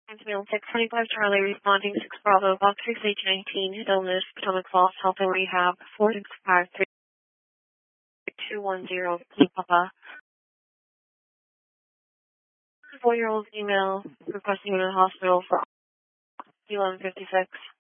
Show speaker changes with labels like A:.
A: Mail 625 Charlie responding 6 Bravo, Box 6H19, hit illness, Potomac Falls, Health and Rehab, 4653-210, Papa. 4-year-old female requesting in the hospital for 1156.